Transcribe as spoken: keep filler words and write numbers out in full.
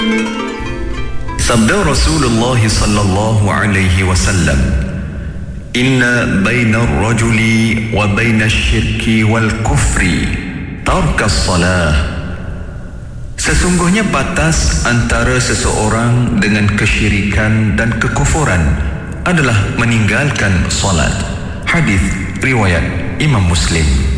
Sabda Rasulullah sallallahu alaihi wasallam, "Inna baina ar-rajuli wa baina asy-syirki wal kufri tarkas salah." Sesungguhnya batas antara seseorang dengan kesyirikan dan kekufuran adalah meninggalkan salat. Hadis riwayat Imam Muslim.